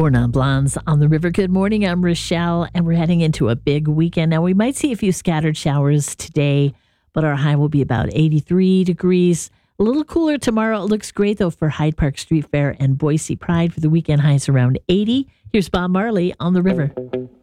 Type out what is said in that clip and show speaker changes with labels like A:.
A: Born Blondes on the River. Good morning. I'm Rochelle, and we're heading into a big weekend. Now, we might see a few scattered showers today, but our high will be about 83 degrees. A little cooler tomorrow. It looks great, though, for Hyde Park Street Fair and Boise Pride for the weekend highs around 80. Here's Bob Marley on the River.